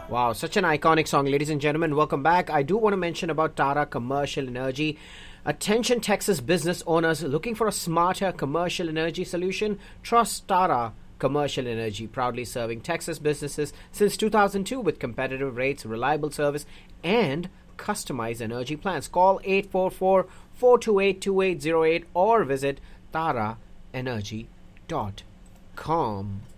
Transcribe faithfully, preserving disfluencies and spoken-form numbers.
Wow, such an iconic song, ladies and gentlemen. Welcome back. I do want to mention about Tara Commercial Energy. Attention, Texas business owners looking for a smarter commercial energy solution? Trust Tara Commercial Energy, proudly serving Texas businesses since two thousand two with competitive rates, reliable service, and customized energy plans. Call eight four four, four two eight, two eight zero eight or visit tara energy dot com.